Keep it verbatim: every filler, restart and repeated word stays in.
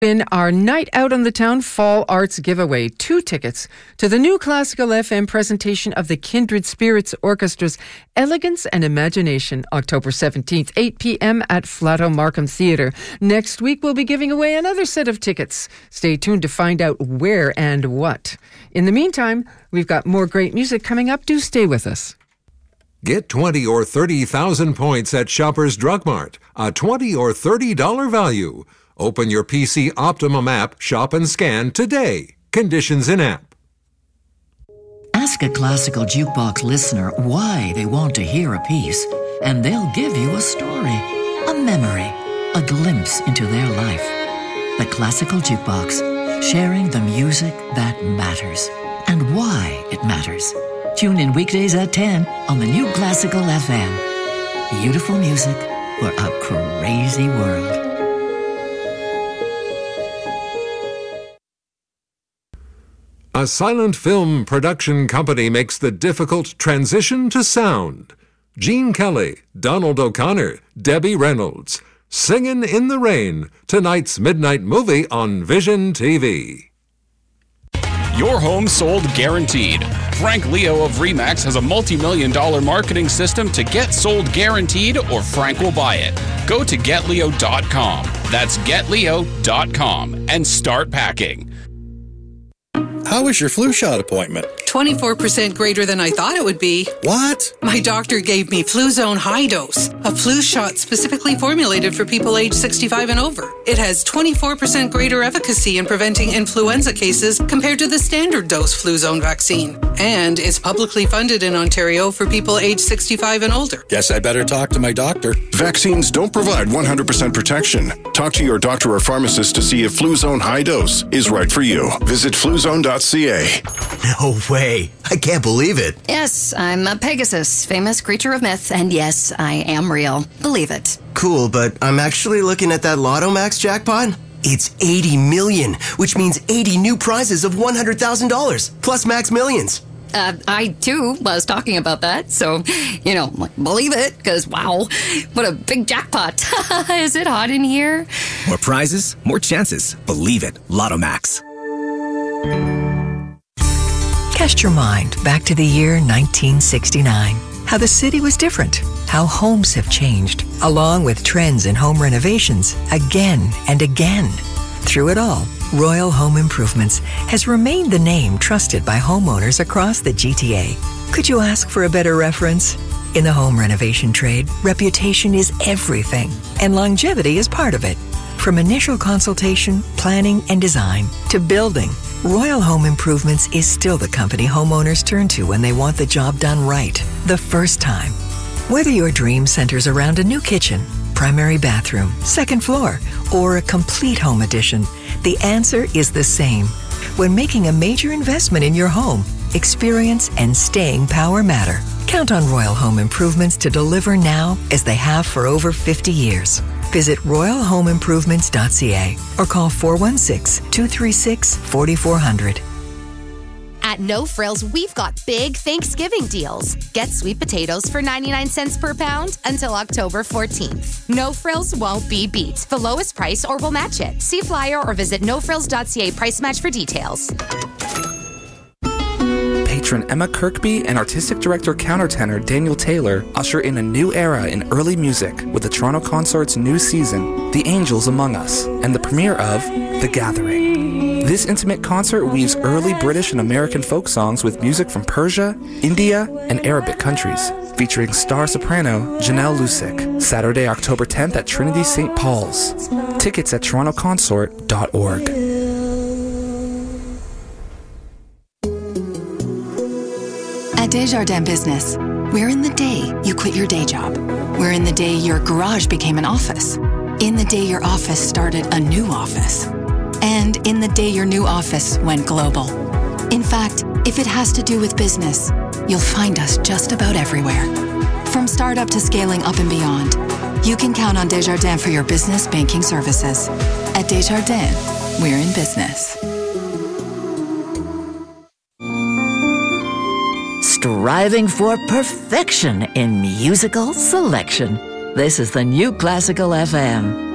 In our Night Out on the Town Fall Arts Giveaway, two tickets to the new Classical F M presentation of the Kindred Spirits Orchestra's Elegance and Imagination, October seventeenth, eight p.m. at Flato Markham Theatre. Next week, we'll be giving away another set of tickets. Stay tuned to find out where and what. In the meantime, we've got more great music coming up. Do stay with us. Get twenty or thirty thousand points at Shoppers Drug Mart. A twenty or thirty dollars value. Open your P C Optimum app, shop and scan today. Conditions in app. Ask a classical jukebox listener why they want to hear a piece, and they'll give you a story, a memory, a glimpse into their life. The Classical Jukebox, sharing the music that matters and why it matters. Tune in weekdays at ten on the new Classical F M. Beautiful music for a crazy world. A silent film production company makes the difficult transition to sound. Gene Kelly, Donald O'Connor, Debbie Reynolds, Singin' in the Rain, tonight's midnight movie on Vision T V. Your home sold guaranteed. Frank Leo of RE/MAX has a multi-million dollar marketing system to get sold guaranteed, or Frank will buy it. Go to get leo dot com. That's get leo dot com and start packing. How was your flu shot appointment? twenty-four percent greater than I thought it would be. What? My doctor gave me Fluzone High Dose, a flu shot specifically formulated for people age sixty-five and over. It has twenty-four percent greater efficacy in preventing influenza cases compared to the standard dose Fluzone vaccine. And is publicly funded in Ontario for people age sixty-five and older. Guess I better talk to my doctor. Vaccines don't provide one hundred percent protection. Talk to your doctor or pharmacist to see if Fluzone High Dose is right for you. Visit fluzone dot c a. No way. I can't believe it. Yes, I'm a Pegasus, famous creature of myth, and yes, I am real. Believe it. Cool, but I'm actually looking at that Lotto Max jackpot. It's eighty million, which means eighty new prizes of one hundred thousand dollars, plus Max Millions. Uh, I, too, was talking about that, so, you know, believe it, because, wow, what a big jackpot. Is it hot in here? More prizes, more chances. Believe it. Lotto Max. Cast your mind back to the year nineteen sixty-nine. How the city was different. How homes have changed, along with trends in home renovations, again and again. Through it all, Royal Home Improvements has remained the name trusted by homeowners across the G T A. Could you ask for a better reference? In the home renovation trade, reputation is everything, and longevity is part of it. From initial consultation, planning, and design to building, Royal Home Improvements is still the company homeowners turn to when they want the job done right, the first time. Whether your dream centers around a new kitchen, primary bathroom, second floor, or a complete home addition, the answer is the same. When making a major investment in your home, experience and staying power matter. Count on Royal Home Improvements to deliver now as they have for over fifty years. Visit royal home improvements dot c a or call four one six, two three six, four four zero zero. At No Frills, we've got big Thanksgiving deals. Get sweet potatoes for ninety-nine cents per pound until October fourteenth. No Frills won't be beat. The lowest price or we'll match it. See flyer or visit no frills dot c a price match for details. Patron Emma Kirkby and artistic director countertenor Daniel Taylor usher in a new era in early music with the Toronto Consort's new season, The Angels Among Us, and the premiere of The Gathering. This intimate concert weaves early British and American folk songs with music from Persia, India, and Arabic countries, featuring star soprano Janelle Lusick. Saturday, October tenth at Trinity Saint Paul's. Tickets at toronto consort dot org. At Desjardins Business, we're in the day you quit your day job. We're in the day your garage became an office. In the day your office started a new office. And in the day your new office went global. In fact, if it has to do with business, you'll find us just about everywhere. From startup to scaling up and beyond, you can count on Desjardins for your business banking services. At Desjardins, we're in business. Striving for perfection in musical selection. This is the new Classical F M.